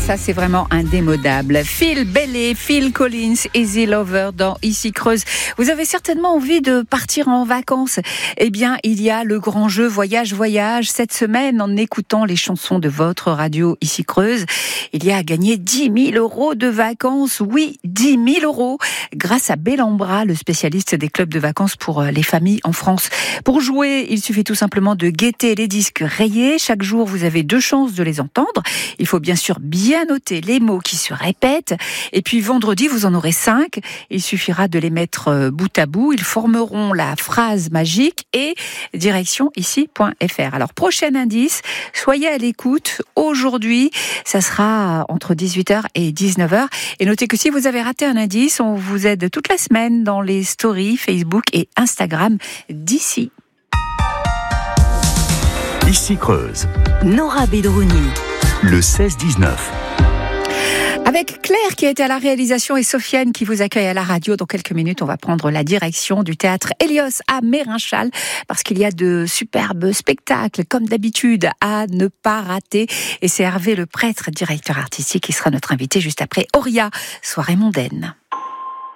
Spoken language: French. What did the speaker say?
ça c'est vraiment indémodable. Phil Bailey, Phil Collins, Easy Lover dans Ici Creuse. Vous avez certainement envie de partir en vacances. Eh bien, il y a le grand jeu Voyage cette semaine en écoutant les chansons de votre radio Ici Creuse. Il y a à gagner 10 000 € de vacances. Oui, 10 000 € grâce à Bellambra, le spécialiste des clubs de vacances pour les familles en France. Pour jouer, il suffit tout simplement de guetter les disques rayés. Chaque jour, vous avez 2 chances de les entendre. Il faut bien sûr bien noter les mots qui se répètent. Et puis vendredi, vous en aurez 5. Il suffira de les mettre bout à bout. Ils formeront la phrase magique et direction ici.fr. Alors, prochain indice, soyez à l'écoute. Aujourd'hui, ça sera entre 18h et 19h. Et notez que si vous avez raté un indice, on vous aide toute la semaine dans les stories Facebook et Instagram d'ici. Ici Creuse. Nora Bedrouni. Le 16-19. Avec Claire qui est à la réalisation et Sofiane qui vous accueille à la radio. Dans quelques minutes, on va prendre la direction du théâtre Hélios à Mérinchal parce qu'il y a de superbes spectacles comme d'habitude à ne pas rater. Et c'est Hervé le prêtre, directeur artistique, qui sera notre invité juste après Auria, soirée mondaine.